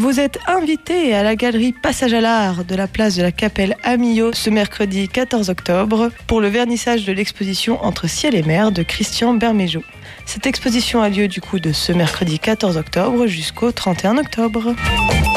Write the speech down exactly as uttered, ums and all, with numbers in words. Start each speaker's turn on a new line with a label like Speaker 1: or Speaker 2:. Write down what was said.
Speaker 1: Vous êtes invité à la galerie Passage à l'Art de la place de la Capelle à Millau ce mercredi quatorze octobre pour le vernissage de l'exposition Entre ciel et mer de Christian Bermejo. Cette exposition a lieu du coup de ce mercredi quatorze octobre jusqu'au trente et un octobre.